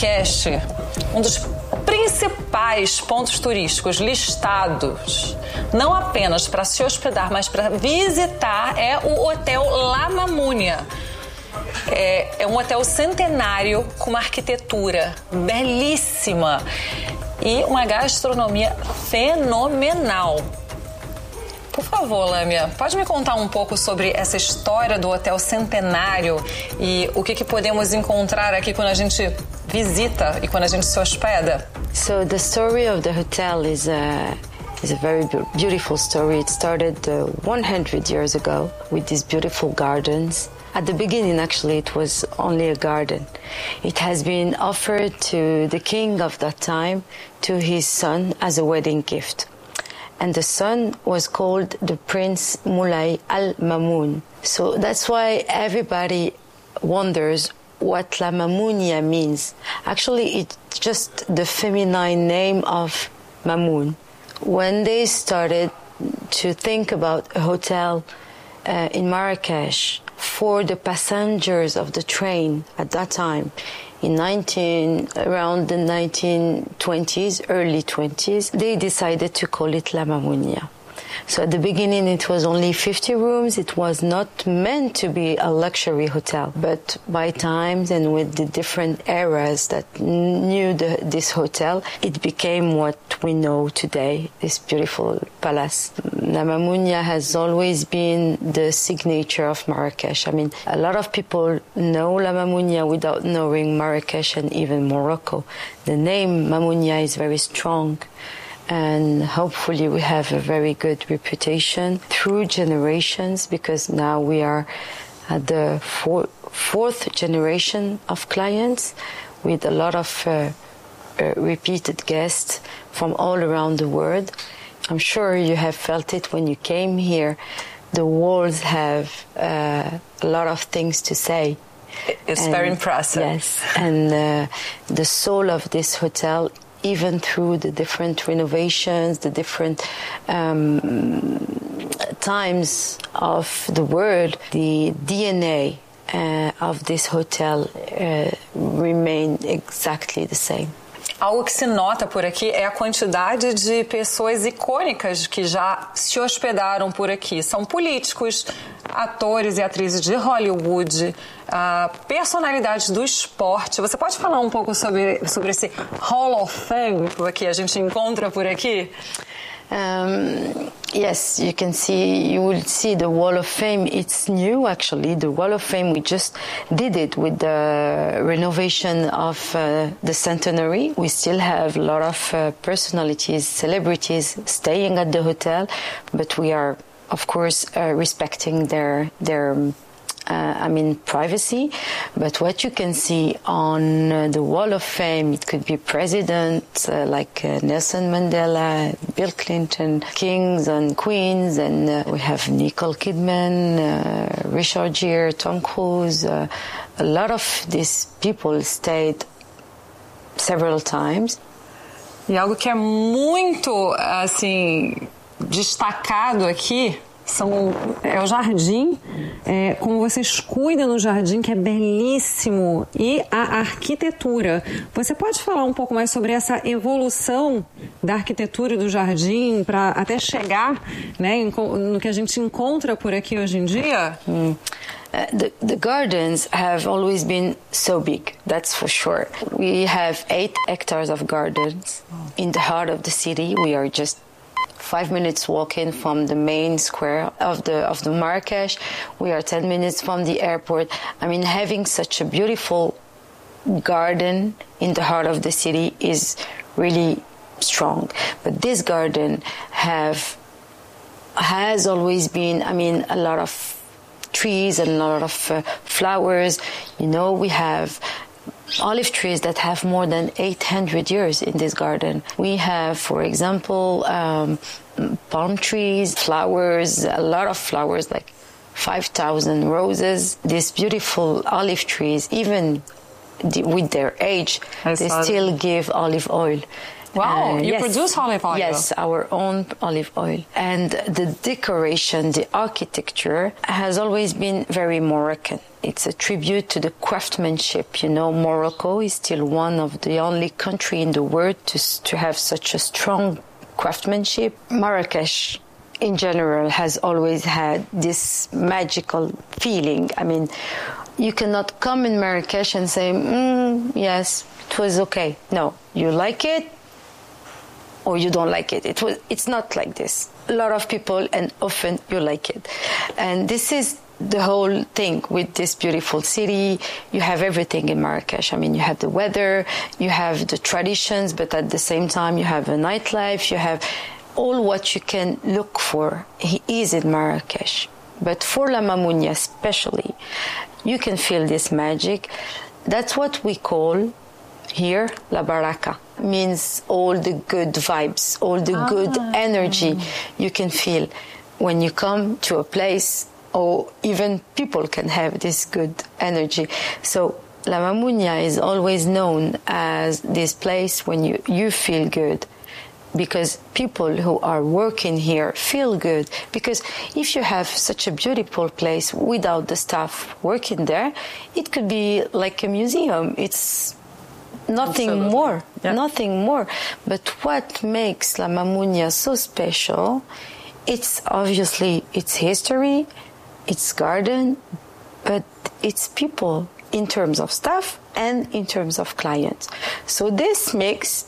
Marrakech, um dos principais pontos turísticos listados, não apenas para se hospedar, mas para visitar, é o Hotel La Mamounia. É um hotel centenário com uma arquitetura belíssima e uma gastronomia fenomenal. Por favor, Lâmia, pode me contar um pouco sobre essa história do Hotel Centenário e o que podemos encontrar aqui quando a gente visita e quando a gente se hospeda? So the story of the hotel is a very beautiful story. It started 100 years ago with these beautiful gardens. At the beginning, actually, it was only a garden. It has been offered to the king of that time, to his son, as a wedding gift. And the son was called the Prince Moulay Al Mamoun. So that's why everybody wonders what La Mamounia means. Actually, it's just the feminine name of Mamoun. When they started to think about a hotel in Marrakech for the passengers of the train at that time, around the 1920s, early 20s, they decided to call it La Mamounia. So at the beginning it was only 50 rooms. It was not meant to be a luxury hotel. But by times and with the different eras that knew this hotel, it became what we know today, this beautiful palace. La Mamounia has always been the signature of Marrakech. I mean, a lot of people know La Mamounia without knowing Marrakech and even Morocco. The name Mamounia is very strong. And hopefully we have a very good reputation through generations, because now we are at the fourth generation of clients with a lot of repeated guests from all around the world. I'm sure you have felt it when you came here. The walls have a lot of things to say. It's very impressive. Yes, and the soul of this hotel, even through the different renovations, the different times of the world, the DNA of this hotel remain exactly the same. Algo que se nota por aqui é a quantidade de pessoas icônicas que já se hospedaram por aqui. São políticos, atores e atrizes de Hollywood, personalidades do esporte. Você pode falar um pouco sobre esse Hall of Fame que a gente encontra por aqui? Yes, you will see the Wall of Fame. It's new, actually. The Wall of Fame, we just did it with the renovation of the centenary. We still have a lot of personalities, celebrities staying at the hotel, but we are, of course, respecting their privacy. But what you can see on the Wall of Fame, it could be presidents like Nelson Mandela, Bill Clinton, kings and queens, and we have Nicole Kidman, Richard Gere, Tom Cruise. A lot of these people stayed several times. E algo que é muito, assim, destacado aqui é o jardim, como vocês cuidam do jardim, que é belíssimo, e a arquitetura. Você pode falar um pouco mais sobre essa evolução da arquitetura do jardim para até chegar, né, no que a gente encontra por aqui hoje em dia? The gardens have always been so big, that's for sure. We have 8 hectares of gardens in the heart of the city. We are just 5 minutes walking from the main square of the Marrakech. We are 10 minutes from the airport. I mean, having such a beautiful garden in the heart of the city is really strong. But this garden has always been, a lot of trees and a lot of flowers. You know, we have olive trees that have more than 800 years in this garden. We have, for example, palm trees, flowers, a lot of flowers, like 5,000 roses. These beautiful olive trees, even with their age, they still give olive oil. Wow, you yes. produce olive oil? Yes, our own olive oil. And the decoration, the architecture has always been very Moroccan. It's a tribute to the craftsmanship. You know, Morocco is still one of the only country in the world to have such a strong craftsmanship. Marrakesh, in general, has always had this magical feeling. I mean, you cannot come in Marrakesh and say, yes, it was okay. No, you like it or you don't like it. It's not like this. A lot of people, and often you like it. And this is the whole thing with this beautiful city. You have everything in Marrakesh. I mean, you have the weather, you have the traditions, but at the same time you have a nightlife, you have all what you can look for is in Marrakesh. But for La Mamounia especially, you can feel this magic. That's what we call here La Baraka. Means all the good vibes, all the good energy you can feel when you come to a place, or even people can have this good energy. So La Mamounia is always known as this place when you feel good, because people who are working here feel good. Because if you have such a beautiful place without the staff working there, it could be like a museum. It's nothing Absolutely. more, Yep. nothing more. But what makes La Mamounia so special, it's obviously its history, its garden, but it's people in terms of staff and in terms of clients. So this makes,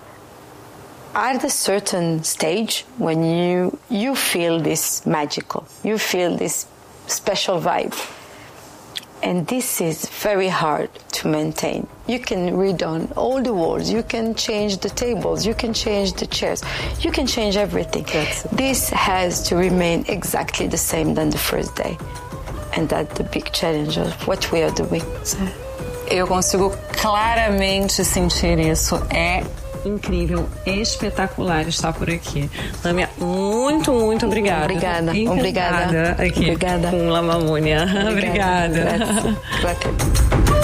at a certain stage, when you feel this magical, you feel this special vibe. And this is very hard to maintain. You can read on all the walls, you can change the tables, you can change the chairs, you can change everything. This has to remain exactly the same than the first day. And that's the big challenge of what we are doing. So. Eu consigo claramente sentir isso. É incrível, espetacular estar por aqui. Lâmia, muito, muito obrigada. Obrigada. Encantada aqui Obrigada. com La Mamounia. Obrigada. Grazie.